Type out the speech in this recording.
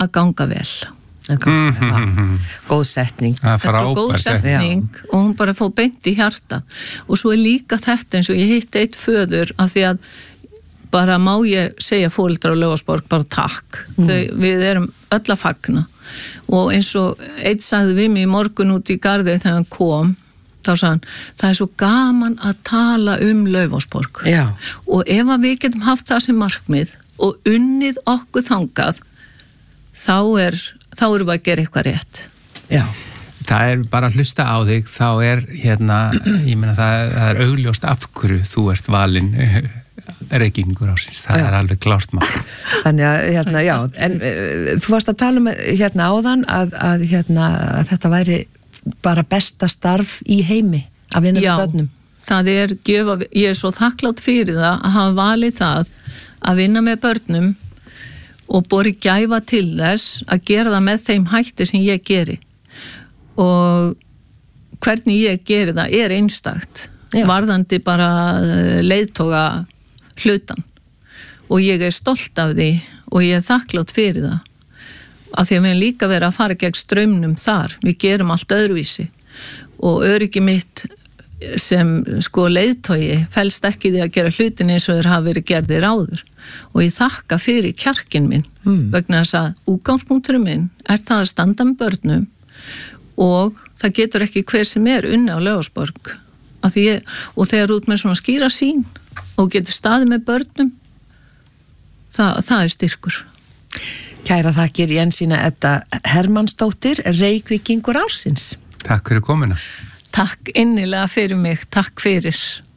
að ganga vel. Góð setning. Þetta er svo góð setning og hún bara fór beint í hjarta. Og svo líka þetta eins og ég hitti eitt föður af því að bara má ég segja foreldrar á Laufásborg bara takk. Við erum öll að fagna. Og eins og eitt sagði við mig í morgun út í garði þegar hann kom, þá sagði hann, það er svo gaman að tala Laufásborg. Já. Og ef að við getum haft það sem markmið og unnið okkur þangað, þá erum við að gera eitthvað rétt. Já. Það er bara að hlusta á þig, þá er ég meina það er augljóst af hverju þú ert valinn reykingur ásins, það er alveg klárt mál. Þannig að, já, en þú varst að tala áðan að þetta væri bara besta starf í heimi að vinna með börnum. Já, það er ég er svo þakklátt fyrir það að hafa valið það að vinna með börnum og borið gæfa til þess að gera það með þeim hætti sem ég geri. Og hvernig ég geri það er einstakt. Varðandi bara leiðtoga hlutan. Og ég er stolt af því og ég er þakklátt fyrir það. Af því að við erum líka verið að fara gegn straumnum þar. Við gerum allt öðruvísi. Og öryggi mitt sem leiðtogi felst ekki því að gera hlutin eins og þeir hafa verið gerðir áður. Og ég þakka fyrir kjarkinn minn vegna þess að útgangspunkturinn minn er það að standa með börnum og það getur ekki hver sem er unni á Laufásborg og þegar út með svona skýra sín og getur staðið með börnum það er styrkur. Kæra þakkir Jensína Edda Hermannsdóttir, Reykvíkingur ársins. Takk fyrir komuna. Takk innilega fyrir mig, takk fyrir.